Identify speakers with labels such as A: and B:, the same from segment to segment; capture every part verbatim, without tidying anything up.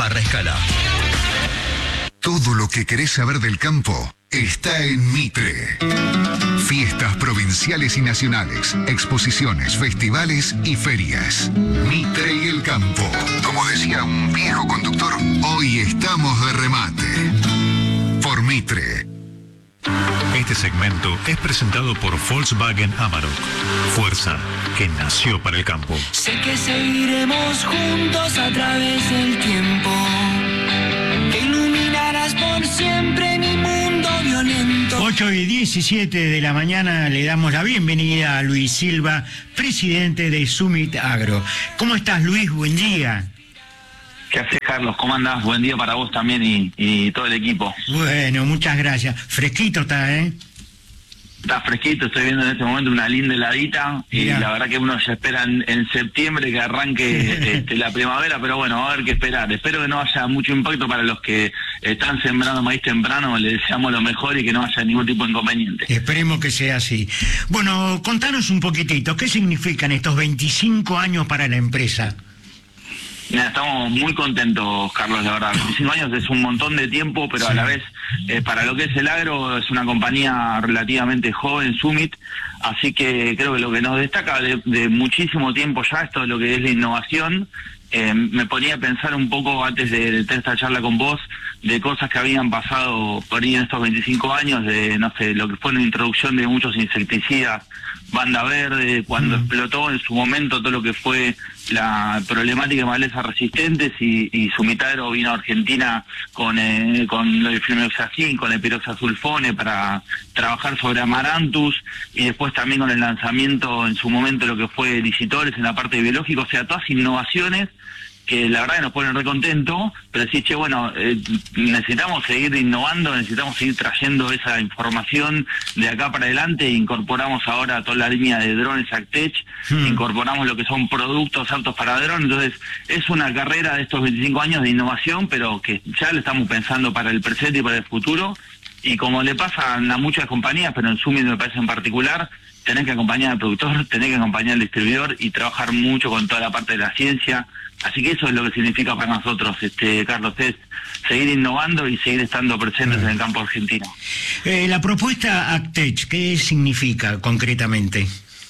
A: barra escala.
B: Todo lo que querés saber del campo está en Mitre. Fiestas provinciales y nacionales, exposiciones, festivales y ferias. Mitre y el campo. Como decía un viejo conductor, hoy estamos de remate. Por Mitre.
C: Este segmento es presentado por Volkswagen Amarok. Fuerza que nació para el campo.
D: Sé que seguiremos juntos a través del tiempo. Que iluminarás por siempre mi mundo violento.
E: ocho y diecisiete de la mañana le damos la bienvenida a Luis Silva, presidente de Summit Agro. ¿Cómo estás, Luis? Buen día.
F: ¿Qué haces, Carlos? ¿Cómo andás? Buen día para vos también y, y todo el equipo.
E: Bueno, muchas gracias. Fresquito está, ¿eh?
F: Está fresquito, estoy viendo en este momento una linda heladita. Mirá. Y la verdad que uno ya espera en, en septiembre que arranque este, la primavera, pero bueno, va a haber que esperar. Espero que no haya mucho impacto para los que están sembrando maíz temprano, le deseamos lo mejor y que no haya ningún tipo de inconveniente.
E: Esperemos que sea así. Bueno, contanos un poquitito, ¿qué significan estos veinticinco años para la empresa?
F: Mira, estamos muy contentos, Carlos, la verdad. veinticinco años es un montón de tiempo, pero sí, a la vez, eh, para lo que es el agro, es una compañía relativamente joven, Summit, así que creo que lo que nos destaca de, de muchísimo tiempo ya, esto de lo que es la innovación. Eh, me ponía a pensar un poco antes de, de tener esta charla con vos, de cosas que habían pasado por ahí en estos veinticinco años, de, no sé, lo que fue la introducción de muchos insecticidas, banda verde, cuando mm. explotó en su momento todo lo que fue la problemática de malezas resistentes y, y Summit Agro vino a Argentina con eh, con el flumioxazin, con el piroxasulfone para trabajar sobre Amaranthus y después también con el lanzamiento en su momento de lo que fue licitores en la parte de biológico, o sea, todas innovaciones que la verdad que nos ponen re contentos, pero sí, che, bueno, eh, necesitamos seguir innovando, necesitamos seguir trayendo esa información de acá para adelante, incorporamos ahora toda la línea de drones Actech, hmm. incorporamos lo que son productos aptos para drones, entonces es una carrera de estos veinticinco años de innovación, pero que ya lo estamos pensando para el presente y para el futuro, y como le pasa a muchas compañías, pero en Summit me parece en particular, tenés que acompañar al productor, tenés que acompañar al distribuidor y trabajar mucho con toda la parte de la ciencia. Así que eso es lo que significa para nosotros, este Carlos, es seguir innovando y seguir estando presentes en el campo argentino.
E: Eh, la propuesta Actech, ¿qué significa concretamente?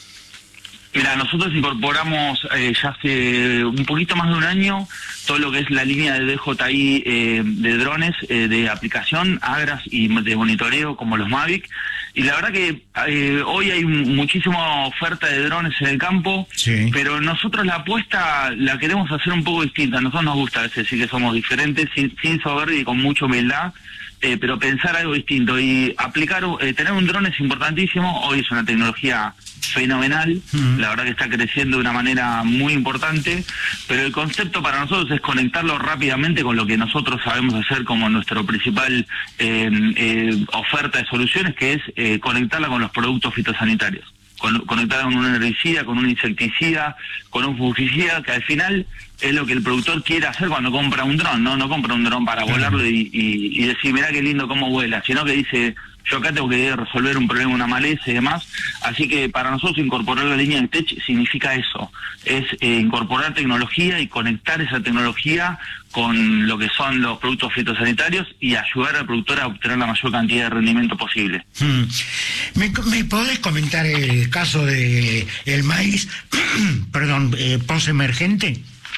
F: Mira, nosotros incorporamos eh, ya hace un poquito más de un año todo lo que es la línea de D J I eh, de drones eh, de aplicación, Agras y de monitoreo como los Mavic. Y la verdad que eh, hoy hay muchísima oferta de drones en el campo, sí, pero nosotros la apuesta la queremos hacer un poco distinta. A nosotros nos gusta decir que somos diferentes, sin, sin soberbia y con mucha humildad, eh, pero pensar algo distinto. Y aplicar, eh, tener un dron es importantísimo. Hoy es una tecnología fenomenal, uh-huh. la verdad que está creciendo de una manera muy importante, pero el concepto para nosotros es conectarlo rápidamente con lo que nosotros sabemos hacer como nuestro principal eh, eh, oferta de soluciones, que es eh, conectarla con los productos fitosanitarios, con, conectarla con un herbicida, con un insecticida, con un fungicida, que al final es lo que el productor quiere hacer cuando compra un dron, no no compra un dron para volarlo y, y, y decir, mirá qué lindo cómo vuela, sino que dice, yo acá tengo que resolver un problema, una maleza y demás. Así que para nosotros incorporar la línea de Tech significa eso, es eh, incorporar tecnología y conectar esa tecnología con lo que son los productos fitosanitarios y ayudar al productor a obtener la mayor cantidad de rendimiento posible.
E: Hmm. ¿Me, ¿Me podés comentar el caso de el maíz, perdón, eh, post-emergente?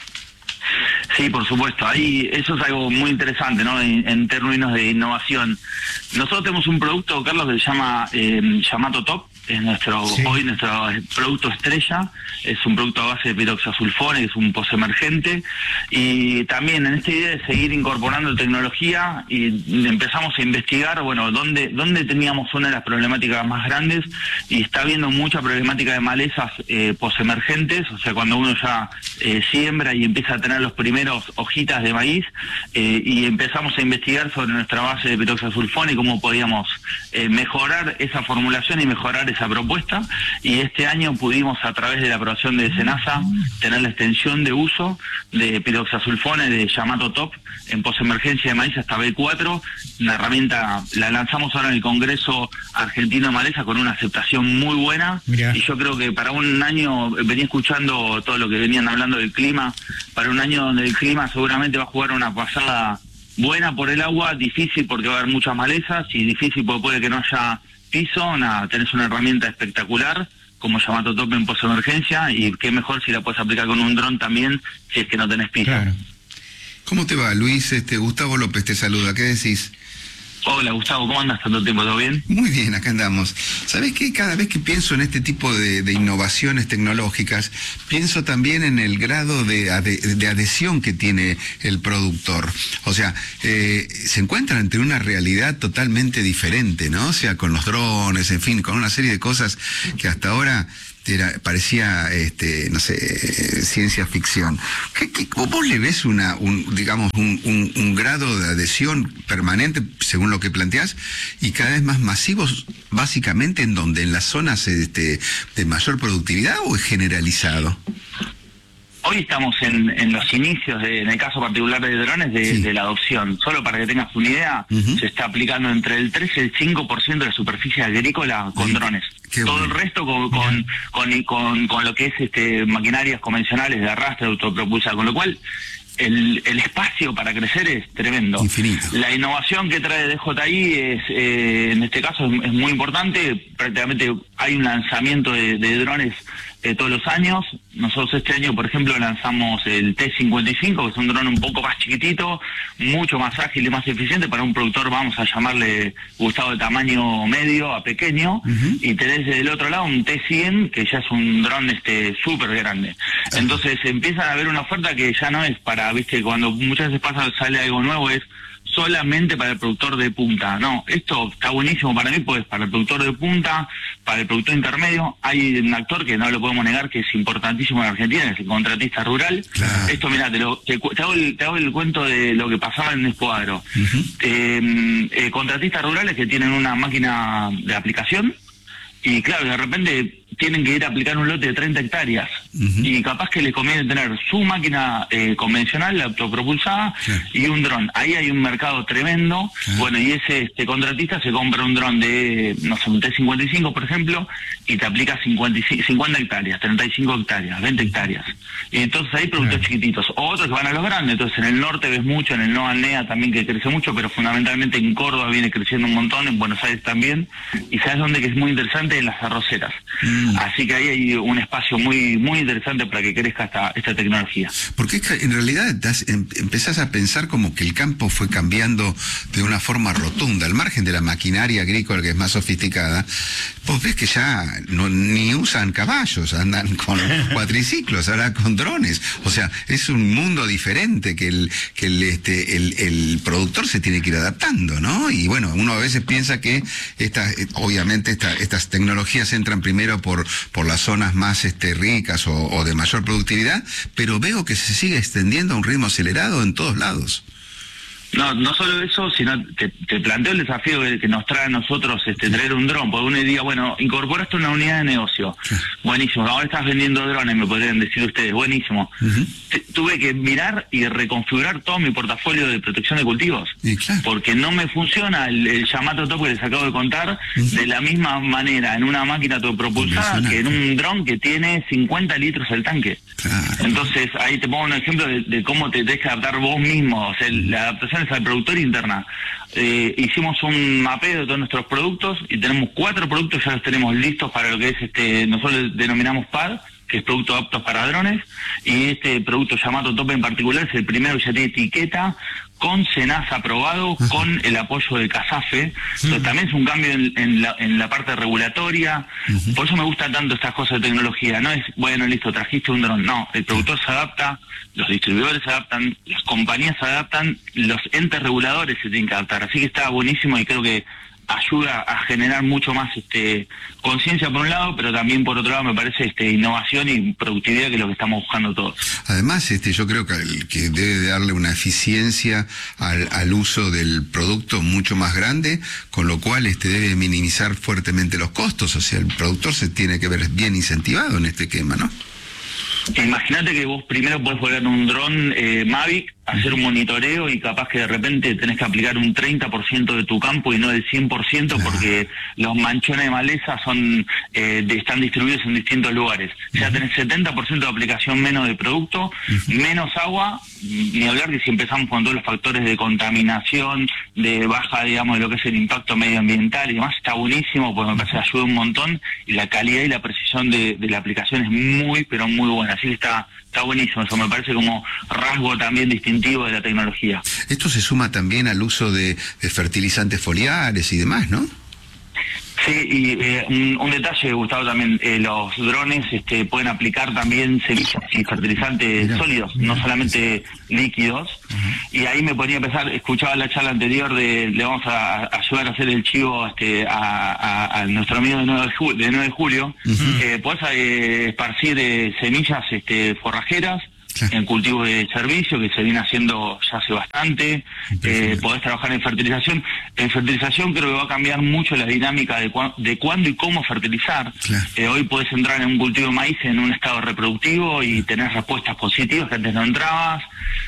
F: Sí, por supuesto. Ahí eso es algo muy interesante, ¿no? En, en términos de innovación. Nosotros tenemos un producto, Carlos, que se llama eh, Yamato Top. Es nuestro sí. hoy nuestro producto estrella, es un producto a base de piroxasulfone, es un posemergente, y también en esta idea de seguir incorporando tecnología y empezamos a investigar, bueno, dónde dónde teníamos una de las problemáticas más grandes, y está habiendo mucha problemática de malezas eh, posemergentes, o sea, cuando uno ya eh, siembra y empieza a tener los primeros hojitas de maíz, eh, y empezamos a investigar sobre nuestra base de piroxasulfone y cómo podíamos eh, mejorar esa formulación y mejorar esa propuesta, y este año pudimos, a través de la aprobación de SENASA, tener la extensión de uso de piroxasulfone de Yamato Top en posemergencia de maíz hasta B cuatro. Una herramienta, la lanzamos ahora en el Congreso Argentino de Maleza con una aceptación muy buena. Mirá. Y yo creo que para un año, venía escuchando todo lo que venían hablando del clima, para un año donde el clima seguramente va a jugar una pasada buena por el agua, difícil porque va a haber muchas malezas, y difícil porque puede que no haya piso. Nada, tenés una herramienta espectacular como Yamato Top en posemergencia, y qué mejor si la puedes aplicar con un dron también, si es que no tenés piso.
A: Claro. ¿Cómo te va, Luis? Este Gustavo López te saluda, ¿qué decís?
F: Hola Gustavo, ¿cómo andas? ¿Tanto tiempo? ¿Todo bien?
A: Muy bien, acá andamos. ¿Sabés qué? Cada vez que pienso en este tipo de, de innovaciones tecnológicas, pienso también en el grado de, ade, de adhesión que tiene el productor. O sea, eh, se encuentra ante una realidad totalmente diferente, ¿no? O sea, con los drones, en fin, con una serie de cosas que hasta ahora Era, parecía, este, no sé, ciencia ficción. ¿Qué, qué, ¿Vos le ves una, un, digamos, un, un, un grado de adhesión permanente, según lo que planteás, y cada vez más masivos, básicamente en donde, en las zonas este, de mayor productividad, o es generalizado?
F: Hoy estamos en, en los inicios, de, en el caso particular de drones, de, sí. de la adopción. Solo para que tengas una idea, uh-huh. se está aplicando entre el tres y el cinco por ciento de la superficie agrícola con sí. drones. Qué Todo bueno. el resto con con, con, con, con lo que es este maquinarias convencionales de arrastre, autopropulsada, con lo cual el, el espacio para crecer es tremendo.
A: Infinito.
F: La innovación que trae D J I es, eh, en este caso, es, es muy importante. Prácticamente hay un lanzamiento de, de drones eh, todos los años. Nosotros este año, por ejemplo, lanzamos el T cincuenta y cinco, que es un dron un poco más chiquitito, mucho más ágil y más eficiente para un productor, vamos a llamarle, Gustavo, de tamaño medio a pequeño, uh-huh. y tenés del otro lado un T cien, que ya es un dron este súper grande. Uh-huh. Entonces empiezan a haber una oferta que ya no es para, viste, cuando muchas veces pasa, sale algo nuevo, es solamente para el productor de punta. No, esto está buenísimo para mí, pues para el productor de punta, para el productor intermedio. Hay un actor que no lo podemos negar, que es importantísimo en Argentina, que es el contratista rural. Claro. Esto, mirá, te, lo, te, te, hago el, te hago el cuento de lo que pasaba en Expo Agro. Uh-huh. eh, eh, contratistas rurales que tienen una máquina de aplicación, y claro, de repente tienen que ir a aplicar un lote de treinta hectáreas, uh-huh. y capaz que les conviene tener su máquina eh, convencional, autopropulsada, claro. y un dron. Ahí hay un mercado tremendo. Claro. Bueno, y ese este contratista se compra un dron de, no sé, un T cincuenta y cinco, por ejemplo, y te aplica cincuenta, cincuenta hectáreas, treinta y cinco hectáreas, veinte hectáreas. Y entonces hay productos claro. chiquititos. O otros que van a los grandes. Entonces en el norte ves mucho, en el NOA NEA también, que crece mucho, pero fundamentalmente en Córdoba viene creciendo un montón, en Buenos Aires también. Y ¿sabes dónde que es muy interesante? En las arroceras. Mm. Así que ahí hay un espacio muy muy interesante para que crezca esta, esta tecnología.
A: Porque en realidad das, em, empezás a pensar como que el campo fue cambiando de una forma rotunda, al margen de la maquinaria agrícola, que es más sofisticada. Vos ves que ya no, ni usan caballos, andan con cuatriciclos, ahora con drones. O sea, es un mundo diferente que el que el este el, el productor se tiene que ir adaptando, ¿no? Y bueno, uno a veces piensa que esta, obviamente esta, estas tecnologías entran primero por por las zonas más este ricas o, o de mayor productividad, pero veo que se sigue extendiendo a un ritmo acelerado en todos lados.
F: No, no solo eso, sino que te planteo el desafío que, que nos trae a nosotros este, traer un dron, porque uno diría, bueno, incorporaste una unidad de negocio, sí. buenísimo, ahora estás vendiendo drones, me podrían decir ustedes, buenísimo. Uh-huh. T- tuve que mirar y reconfigurar todo mi portafolio de protección de cultivos, sí, claro. porque no me funciona el, el Yamato Top que les acabo de contar, uh-huh. de la misma manera en una máquina autopropulsada que en un dron que tiene cincuenta litros el tanque. Claro. Entonces, ahí te pongo un ejemplo de, de cómo te tenés que adaptar vos mismo, o sea, la adaptación es al productor interna. Eh, hicimos un mapeo de todos nuestros productos y tenemos cuatro productos, ya los tenemos listos para lo que es, este nosotros denominamos P A D, que es producto aptos para drones, y este producto Yamato Top en particular es el primero que ya tiene etiqueta con SENASA aprobado, uh-huh. con el apoyo de CASAFE. Uh-huh. Entonces también es un cambio en, en, la, en la parte regulatoria. Uh-huh. Por eso me gustan tanto estas cosas de tecnología. No es, bueno, listo, trajiste un dron. No, el productor se adapta, los distribuidores se adaptan, las compañías se adaptan, los entes reguladores se tienen que adaptar. Así que está buenísimo y creo que ayuda a generar mucho más este conciencia por un lado, pero también por otro lado me parece este innovación y productividad, que es lo que estamos buscando todos.
A: Además, este, yo creo que, el, que debe de darle una eficiencia al, al uso del producto mucho más grande, con lo cual este debe minimizar fuertemente los costos. O sea, el productor se tiene que ver bien incentivado en este esquema, ¿no?
F: Imagínate que vos primero podés poner un dron eh, Mavic, hacer un monitoreo y capaz que de repente tenés que aplicar un treinta por ciento de tu campo y no del cien por ciento, porque los manchones de maleza son eh, de, están distribuidos en distintos lugares. O sea, tenés setenta por ciento de aplicación menos de producto, menos agua, ni hablar que si empezamos con todos los factores de contaminación, de baja, digamos, de lo que es el impacto medioambiental y demás, está buenísimo, porque me parece que ayuda un montón y la calidad y la precisión de, de la aplicación es muy, pero muy buena. Así que está... Está buenísimo, eso me parece como rasgo también distintivo de la tecnología.
A: Esto se suma también al uso de, de fertilizantes foliares y demás, ¿no?
F: Sí, y eh, un, un detalle, Gustavo, también, eh, los drones este, pueden aplicar también semillas y fertilizantes mirá, sólidos, mirá, no solamente sí. líquidos. Uh-huh. Y ahí me ponía a pensar, escuchaba la charla anterior de, le vamos a, a ayudar a hacer el chivo este, a, a, a nuestro amigo de nueve de julio, de nueve de julio. Uh-huh. eh, podés eh, esparcir eh, semillas este, forrajeras, claro, en cultivo de servicio, que se viene haciendo ya hace bastante. Eh, podés trabajar en fertilización. En fertilización creo que va a cambiar mucho la dinámica de, cu de cuándo y cómo fertilizar. Claro. Eh, hoy podés entrar en un cultivo de maíz en un estado reproductivo y tener respuestas positivas que antes no entrabas.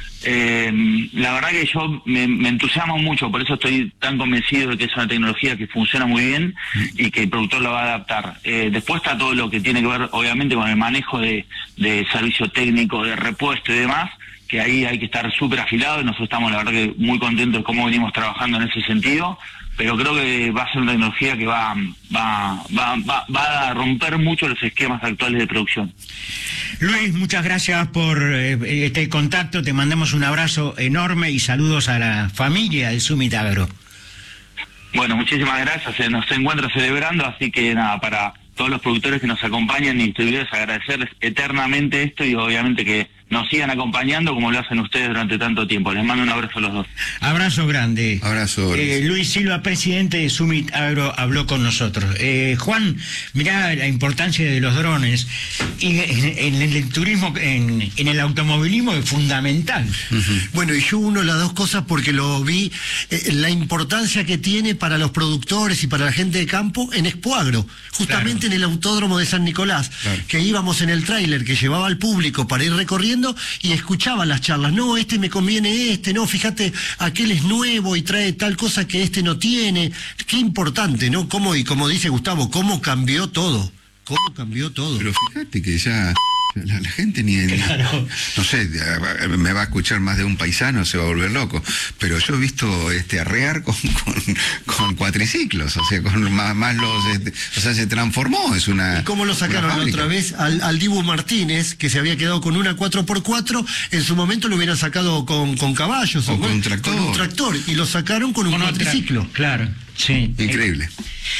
F: Eh, la verdad que yo me, me entusiasmo mucho, por eso estoy tan convencido de que es una tecnología que funciona muy bien y que el productor la va a adaptar. Eh, después está todo lo que tiene que ver, obviamente, con el manejo de, de servicio técnico, de repuesto y demás, que ahí hay que estar súper afilado y nosotros estamos, la verdad, que muy contentos de cómo venimos trabajando en ese sentido. Pero creo que va a ser una tecnología que va, va, va, va, va a romper mucho los esquemas actuales de producción.
E: Luis, muchas gracias por eh, este contacto. Te mandamos un abrazo enorme y saludos a la familia de Summit Agro.
F: Bueno, muchísimas gracias. Se nos encuentra celebrando, así que nada, para todos los productores que nos acompañan y distribuidores, agradecerles eternamente esto y obviamente que nos sigan acompañando como lo hacen ustedes durante tanto tiempo. Les mando un abrazo a los dos.
E: Abrazo grande.
A: Abrazo.
E: Eh, Luis Silva, presidente de Summit Agro, habló con nosotros. Eh, Juan, mirá la importancia de los drones. Y en, en el turismo, en, en el automovilismo es fundamental.
G: Uh-huh. Bueno, y yo uno las dos cosas porque lo vi, eh, la importancia que tiene para los productores y para la gente de campo en Expo Agro. Justamente claro, en el autódromo de San Nicolás, claro, que íbamos en el tráiler que llevaba al público para ir recorriendo y escuchaba las charlas. No, este me conviene este, no, fíjate, aquel es nuevo y trae tal cosa que este no tiene. Qué importante, ¿no? Cómo, y como dice Gustavo, cómo cambió todo. Cómo cambió todo.
A: Pero fíjate que ya la, la gente ni,
E: claro,
A: ni... No sé, me va a escuchar más de un paisano, se va a volver loco. Pero yo he visto este arrear con, con, con cuatriciclos, o sea, con más, más los... Este, o sea, se transformó, es una...
G: ¿Y cómo lo sacaron la otra vez al, al Dibu Martínez, que se había quedado con una cuatro por cuatro? En su momento lo hubieran sacado con, con caballos
A: o,
G: o
A: con, un tractor.
G: con un tractor, y lo sacaron con un con cuatriciclo.
E: Otra, claro, sí.
A: Increíble.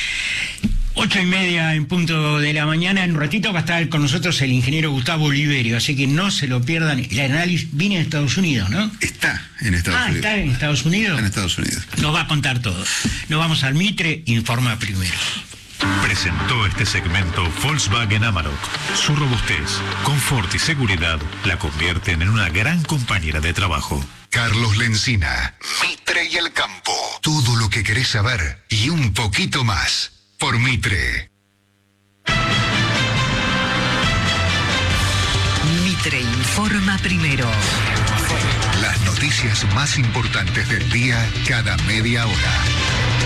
E: Ocho y media en punto de la mañana. En un ratito va a estar con nosotros el ingeniero Gustavo Oliverio, así que no se lo pierdan. El análisis viene de Estados Unidos, ¿no?
A: Está en Estados
E: ah,
A: Unidos.
E: ¿Está en Estados Unidos?
A: Está en Estados Unidos.
E: Nos va a contar todo. Nos vamos al Mitre, informa primero.
C: Presentó este segmento Volkswagen Amarok. Su robustez, confort y seguridad la convierten en una gran compañera de trabajo.
B: Carlos Lencina, Mitre y el campo. Todo lo que querés saber y un poquito más. Por Mitre.
H: Mitre informa primero.
B: Las noticias más importantes del día cada media hora.